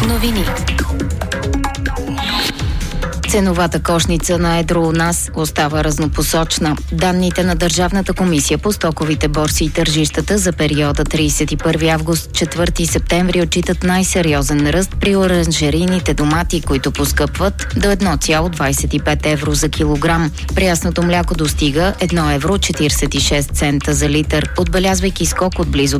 Новини. Ценовата кошница на едро у нас остава разнопосочна. Данните на Държавната комисия по стоковите борси и тържищата за периода 31 август 4 септември отчитат най-сериозен ръст при оранжерийните домати, които поскъпват до 1,25 евро за килограм. Прясното мляко достига 1 евро 46 цента за литър, отбелязвайки скок от близо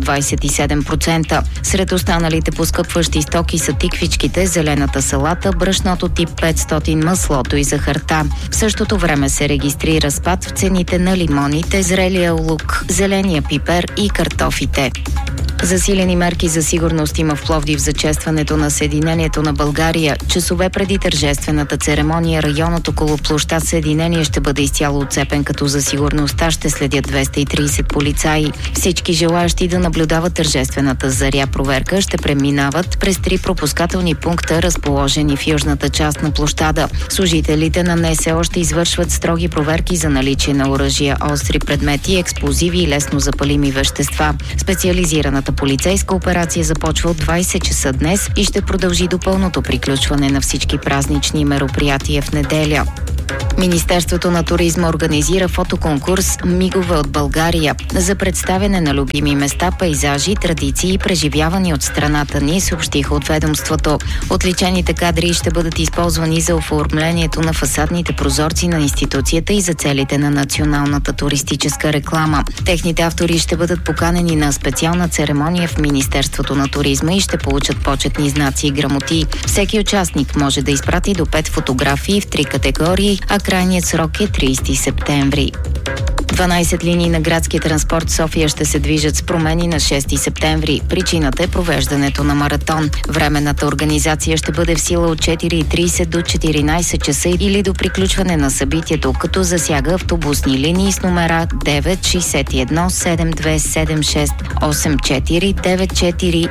27%. Сред останалите поскъпващи стоки са тиквичките, зелената салата, брашното тип 500, маслото и захарта. В същото време се регистрира спад в цените на лимоните, зрелия лук, зеления пипер и картофите. Засилени мерки за сигурност има в Пловдив за честването на Съединението на България. Часове преди тържествената церемония районът около площад Съединение ще бъде изцяло отцепен, като за сигурността ще следят 230 полицаи. Всички желаящи да наблюдават тържествената заря проверка ще преминават през 3 пропускателни пункта, разположени в южната част на площада. Служителите на НСО ще извършват строги проверки за наличие на оръжия, остри предмети, експлозиви и лесно запалими вещества. Специализираната полицейска операция започва от 20 часа днес и ще продължи до пълното приключване на всички празнични мероприятия в неделя. Министерството на туризма организира фотоконкурс «Мигове от България» за представяне на любими места, пейзажи, традиции и преживявани от страната ни, съобщиха от ведомството. Отличените кадри ще бъдат използвани за оформлението на фасадните прозорци на институцията и за целите на националната туристическа реклама. Техните автори ще бъдат поканени на специална церемония в Министерството на туризма и ще получат почетни знаци и грамоти. Всеки участник може да изпрати до 5 фотографии в 3 категории, а крайният срок е 30 септември. 12 линии на градския транспорт в София ще се движат с промени на 6 септември. Причината е провеждането на маратон. Временната организация ще бъде в сила от 4:30 до 14 часа или до приключване на събитието, като засяга автобусни линии с номера 9, 61, 72, 76, 84, 94,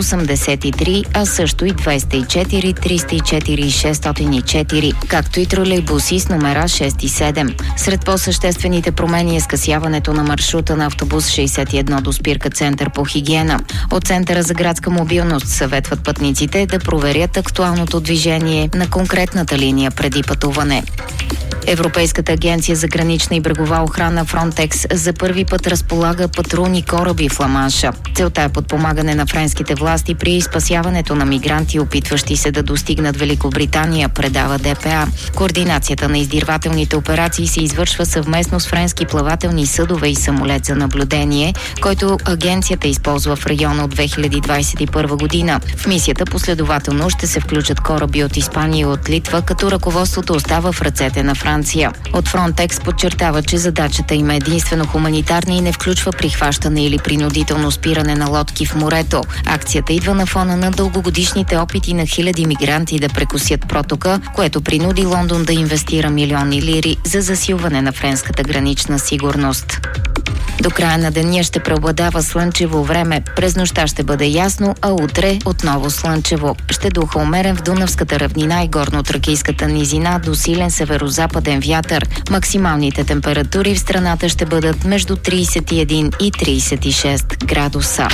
183, а също и 204, 304 и 604, както и тролейбуси с номера 6 и 7. Сред по-съществените промени е скъсяването на маршрута на автобус 61 до спирка Център по хигиена. От Центъра за градска мобилност съветват пътниците да проверят актуалното движение на конкретната линия преди пътуване. Европейската агенция за гранична и брегова охрана Frontex за първи път разполага патрулни кораби в Ла-Манша. Целта е подпомагане на френските власти при спасяването на мигранти, опитващи се да достигнат Великобритания, предава ДПА. Координацията на издирвателните операции се извършва съвместно с френски плавателни съдове и самолет за наблюдение, който агенцията използва в района от 2021 година. В мисията последователно ще се включат кораби от Испания и от Литва, като ръководството остава в ръцете на Франция. От Frontex подчертава, че задачата им е единствено хуманитарна и не включва прихващане или принудително спиране на лодки в морето. Акцията идва на фона на дългогодишните опити на хиляди мигранти да прекусят протока, което принуди Лондон да инвестира милиони лири за засилване на френската гранична сигурност. До края на деня ще преобладава слънчево време. През нощта ще бъде ясно, а утре отново слънчево. Ще духа умерен в Дунавската равнина и горно-тракийската низина до силен северозападен вятър. Максималните температури в страната ще бъдат между 31 и 36 градуса.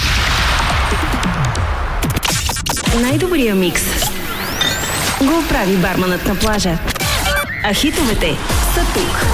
Най-добрия микс го прави барманът на плажа. А хитовете са тук.